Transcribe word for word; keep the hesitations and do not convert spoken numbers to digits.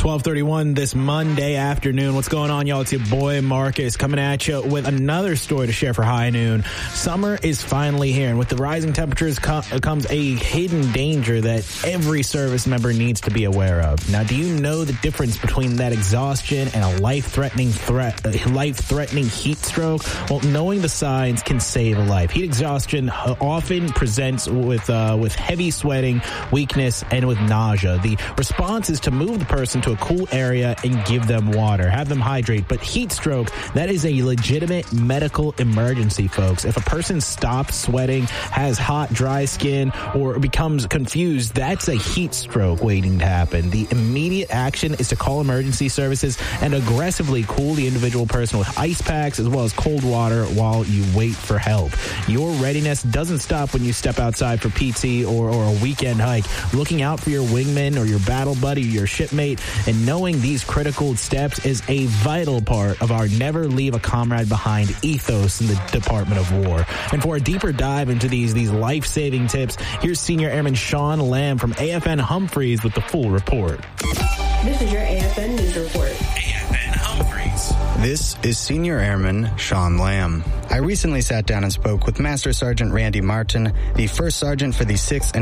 twelve thirty-one this Monday afternoon. What's going on, y'all? It's your boy Marcus coming at you with another story to share for high noon. Summer is finally here, and with the rising temperatures com- comes a hidden danger that every service member needs to be aware of. Now, do you know the difference between that exhaustion and a life-threatening threat, uh, life-threatening heat stroke? Well, knowing the signs can save a life. Heat exhaustion often presents with uh, with heavy sweating, weakness, and with nausea. The response is to move the person to a cool area and give them water, have them hydrate. But heat stroke, that is a legitimate medical emergency, folks. If a person stops sweating, has hot, dry skin, or becomes confused, that's a heat stroke waiting to happen. The immediate action is to call emergency services and aggressively cool the individual person with ice packs as well as cold water while you wait for help. Your readiness doesn't stop when you step outside for P T or, or a weekend hike. Looking out for your wingman or your battle buddy, your shipmate, and knowing these critical steps is a vital part of our never leave a comrade behind ethos in the Department of War. And for a deeper dive into these, these life-saving tips, here's Senior Airman Sean Lamb from A F N Humphreys with the full report. This is your A F N News Report. A F N Humphreys. This is Senior Airman Sean Lamb. I recently sat down and spoke with Master Sergeant Randy Martin, the first sergeant for the sixth